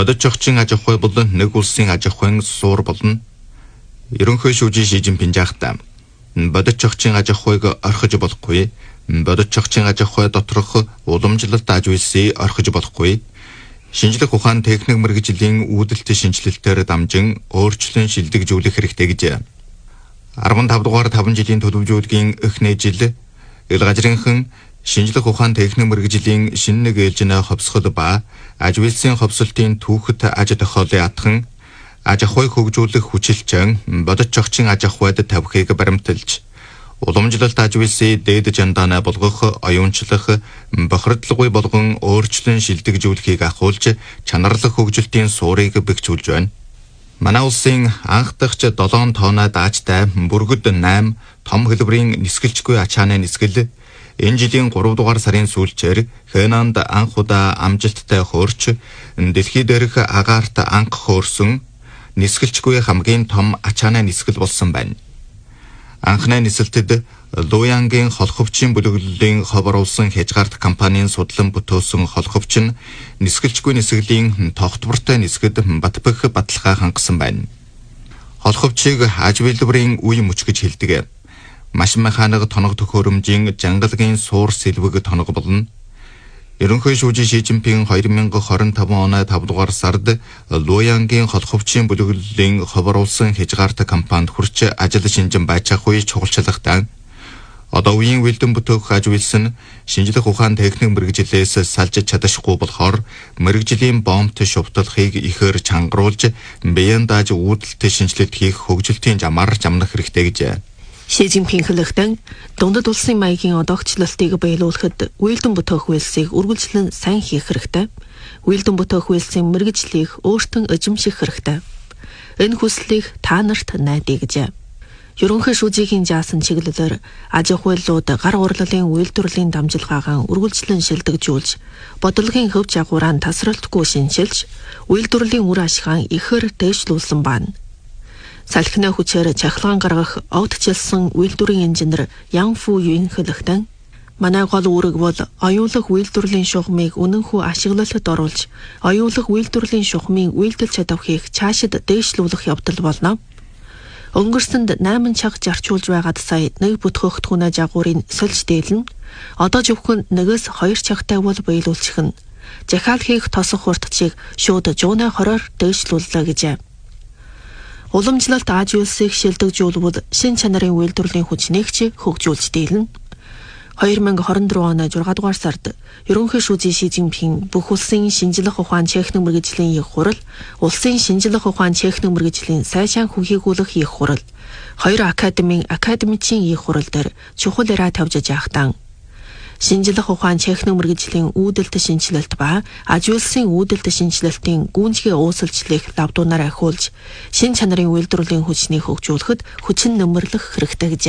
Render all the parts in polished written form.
бодож зохицын аж ахуй болон нэг улсын аж ахуйн суур болно. Ерөнхий шүүжийн Ши Жинпин жаахтаа бодож зохицын аж ахуйг орхиж болохгүй. Бодож зохицын аж ахуй доторх уламжлалт аж үйлсийг орхиж болохгүй. Шинжлэх ухаан техник мэргэжлийн үүдэлт шинжилэлтээр дамжин өөрчлөн шилдэгжүүлэх хэрэгтэй гэж 15 дугаар 5 жилийн төлөвлөгөөгийн эхний жил ил газрынхан шинжлэх ухаан техник мэргэжлийн шинэ нэг ээлжинэ ховсгол ба аж үйлсийн ховсолтын түүхэт аж тохиолын атхан аж ахуйг хөгжүүлэх хүчилчэн бодож зохицын аж ахуйд тавихыг баримталж уламжлалт аж үйлсийг дээд жандаанаа болгох, оюунчлах, бохирдолгүй болгон өөрчлөн шилдэгжүүлэхийг ахуулж чанарлах хөгжилтийн суурийг бэхжүүлж байна. Манай улсын анх дахь 7 тоноо даажтай бүргэд 8 том хэлбэрийн нисгэлжгүй ачааны нисгэл энэ жилийн 3 дугаар сарын сүүлчээр Хэнанд анх удаа амжилттай хөөрч дэлхий дээрх агаарт анх хөөрсөн нисгэлжгүй хамгийн том ачааны нисгэл болсон байна. Анхны нисэлтэд Луянгийн холховчин бүлэглэлийн хов оруулсан хязгаарт компанийн судлан бүтөөсөн холховч нь нисгэлжгүй нисгэлийн тогтвортой нисгэд батбэх баталгаа хангасан байна. Холховчийг аж үйлдвэрийн үе мөч гэж хэлдэг. Машин механик тоног төхөөрөмжийн жангалгийн суур сэлвэг тоног болно. Ерөнхий шүүжийн Ши Жинпин 2025 оны 5 дугаар сард Луянгийн холховчин бүлэглэлийн хов оруулсан хязгаарт компанид хүрч ажил шинжин байж ахуй чухалчлагтаа одоо үеийн үйлдэн бүтээх аж үйлс нь шинжлэх ухаан техник мэргэжлээс салж чадахгүй болохоор мэргэжлийн бомбт шувталхыг ихээр чангаруулж биеийн дааж үүдэлт шинжилэлт хийх хөгжилтийн замаар жамнах хэрэгтэй гэж Ши Жинпин хэлэхдээ дундад улсын маягийн одоогчлалтыг биелүүлэхэд үйлдэн бүтээх үйлсийг үргэлжлэн сайн хийх хэрэгтэй. Үйлдэн бүтээх үйлсийн мэргэжлийг өөртөө эзэмших хэрэгтэй. Энэ хүслийг та нарт найдаа гэж. Ерөнхий шүүжийн жаасан чиглэлээр аж ахуйлууд гар урлалын үйлдвэрлэлийн дамжлагаагаа үргэлжлэн шилдэгжүүлж, бодлогын хөв жагуураа тасралтгүй шинжилж, үйлдвэрлэлийн үр ашигаа ихээр дээшлүүлсэн байна. Салхины хүчээр чахалгаан гаргах огтчилсан үйлдвэрийн инженер Ян Фу Юн хэлэхдээ манай гол үүрэг бол оюулах үйлдвэрлэлийн шугамыг үнэнхүү ашиглалтад оруулж, оюулах үйлдвэрлэлийн шугамын үйлдэл чадварыг цаашид дээшлүүлэх явдал болно. Өнгөрсөнд 8 чаг зарчуулж байгаад сая нэг бүтгэгдэхүүнээ жагуурын сольж дээлнэ. Одоо зөвхөн 1-2 чагтай бол биелүүлчих нь. Захиал хийх тосох хурдчийг шууд 120-оор дээшлүүллээ гэж. Уламжлалт аж үйлсийг шилдэгжүүлбэл шин чанарын үйлдвэрлэлийн хүчнээгч хөгжүүлж дийлнэ. 2024 оны 6 дугаар сард ерөнхий шүүжийн Ши Жинпин бүх улсын шинжлэх ухаан техник мэргэжлийн их хурал, улсын шинжлэх ухаан техник мэргэжлийн сайшаан хүхийгүүлэх их хурал, 2 академийн академичийн их хурал дээр чухал яриа тавьж яахтан шинжлэх ухаан техник мэргэжлийн үүдэлт шинжилэлт ба аж үйлсийн үүдэлт шинжилэлтийн гүнзгий уусалчлалыг лавдуунаар ахиулж, шин чанарын үйлдвэрлэлийн хүчнийг хөгжүүлэхэд хүчин нэмэрлэх хэрэгтэй гэж.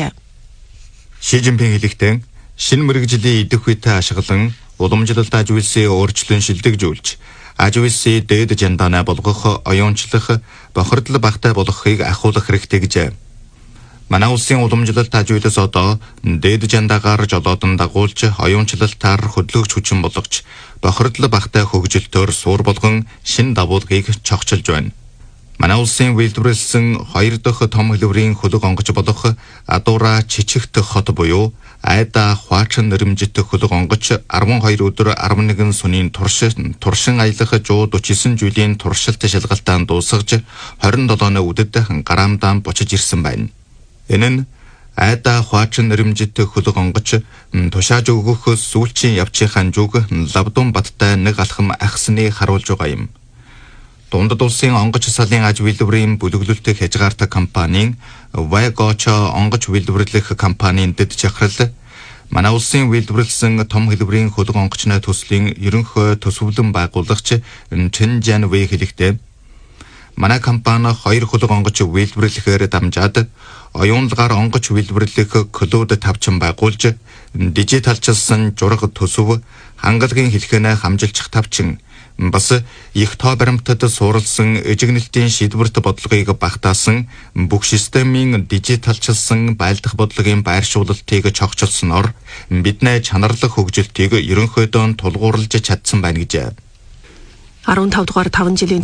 Ши Жинпин хэлэхдээ шинэ мэргэжлийн идэх үетэй ашиглан уламжлалт аж үйлсийг өөрчлөн шилдэгжүүлж, аж үйлсийг дээд жандаанаа болгох, оюунчлах, бохирдол багтай болгохыг ахиулах хэрэгтэй гэж. Манай улсын уламжлалт аж үйлс одоо дээд жандаагаар жолоодон дагуулж, оюунчлалтаар хөдлөгч хүчин болгож, бохирдол багтай хөгжилтөөр суур болгон шинэ давуулгыг чогчилж байна. Манай улсын үйлдвэрлэсэн 2 дахь том хэлбэрийн хөлөг онгоц болох Адуура Чичигт хот буюу Айда Хваачин нэрмжит хөлөг онгоц 12 өдөр 11 сүнийн туршин аялах 149 жилийн туршилт шалгалтаа дуусгаж 27-ны үдэд гараамдаа бочиж ирсэн байна. Энэ нь Айда Хваачин нэрмжит хөлөг онгоц тушааж өгөх сүүлчийн явцынхаа зүг Лавдун баттай нэг алхам ахсны харуулж байгаа юм. Дундад улсын онгоц салын аж үйлдвэрийн бүлэглэлт хязгаартай компанийн Вайгочо онгоц үйлдвэрлэх компанийн дэд чахрал манай улсын үйлдвэрлэсэн том хэлбэрийн хөлөг онгоцны төслийн ерөнхий төсвөлэн байгуулагч Чэнжан Вэй хэлэхдээ манай компани 2 хөлөг онгоц үйлдвэрлэхээр дамжаад оюунлагаар онгоц үйлдвэрлэх клубд тавчин байгуулж дижиталчилсан жураг төсөв хангалагын хэлхэнэ хамжилчих тавчин бас их тоо баримтад суурилсан эжигнэлтийн шийдвэрт бодлогыг багтаасан бүх системийн дижиталчилсан байлдах бодлогын байршуулалтыг чогчилсноор бидний чанарлах хөгжилтийг ерөнхийдөө тулгуурлаж чадсан байна гэж. 15 дугаар 5 жилийн